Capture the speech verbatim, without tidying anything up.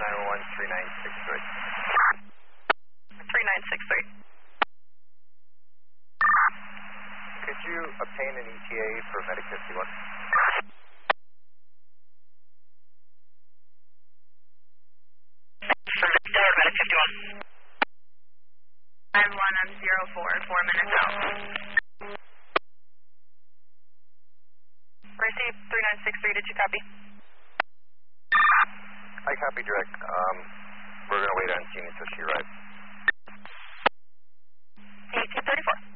nine one one, three nine six three. three nine six three. Could you obtain an E T A for Medic fifty-one? For Medic fifty-one. nine one on zero four, four minutes out. Receive three nine six three, did you copy? I copy direct. Um, we're going to wait on Jeannie until she arrives. eighteen thirty-four.